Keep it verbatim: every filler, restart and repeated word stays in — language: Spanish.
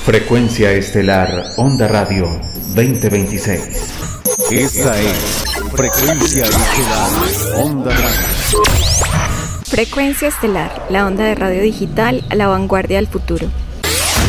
Frecuencia Estelar Onda Radio veinte veintiséis. Esta es Frecuencia Estelar Onda Radio. Frecuencia Estelar, la onda de radio digital a la vanguardia del futuro.